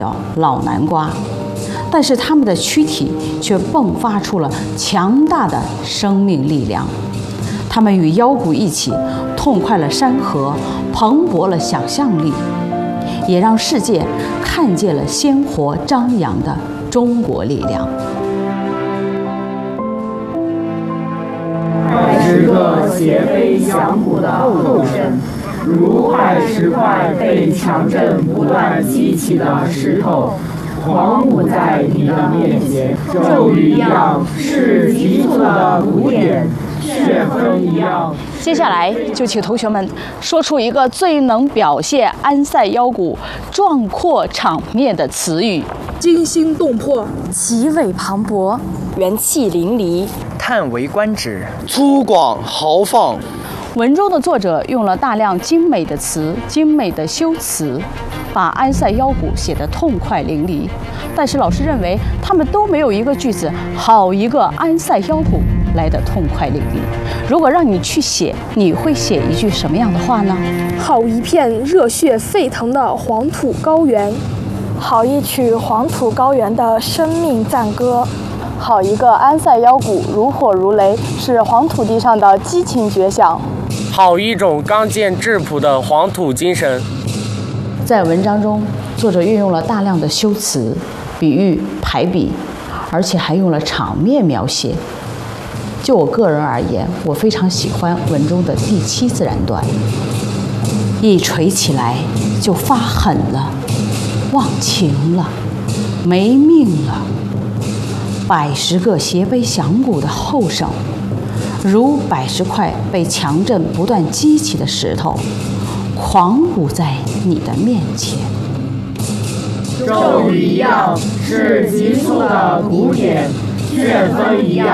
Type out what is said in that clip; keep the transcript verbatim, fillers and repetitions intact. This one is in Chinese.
老南瓜，但是它们的躯体却迸发出了强大的生命力量。它们与腰鼓一起，痛快了山河，蓬勃了想象力，也让世界看见了鲜活张扬的中国力量。 百十个斜飞响鼓的后生，如块石块被强震不断激起的石头，狂舞在你的面前，咒语一样是急促的鼓点，旋风一样。 接下来就请同学们说出一个最能表现安塞腰鼓壮阔场面的词语： 惊心动魄， 奇伟磅礴， 元气淋漓， 叹为观止， 粗犷豪放。 文中的作者用了大量精美的词、精美的修辞，把安塞腰鼓写得痛快淋漓。但是老师认为，他们都没有一个句子好一个安塞腰鼓来得痛快淋漓。如果让你去写，你会写一句什么样的话呢？ 好一片热血沸腾的黄土高原， 好一曲黄土高原的生命赞歌， 好一个安塞腰鼓如火如雷，是黄土地上的激情绝响。 好一种刚健质朴的黄土精神。 在文章中，作者运用了大量的修辞、比喻、排比，而且还用了场面描写。就我个人而言，我非常喜欢文中的第七自然段，一锤起来就发狠了，忘情了，没命了。百十个斜背响鼓的后生，如百十块被强震不断激起的石头，狂舞在你的面前。 咒语一样是急促的鼓点，旋风一样